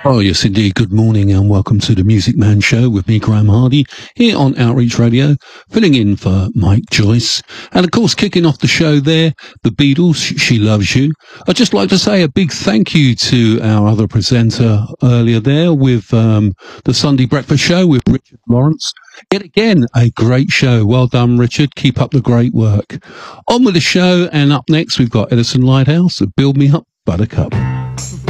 Oh, yes, indeed. Good morning and welcome to the Music Man Show with me, Graham Hardy, here on Outreach Radio, filling in for Mike Joyce. And of course, kicking off the show there, the Beatles, She Loves You. I'd just like to say a big thank you to our other presenter earlier there with the Sunday Breakfast Show with Richard Lawrence. Yet again, a great show. Well done, Richard. Keep up the great work. On with the show, and up next, we've got Edison Lighthouse, Build Me Up, Buttercup.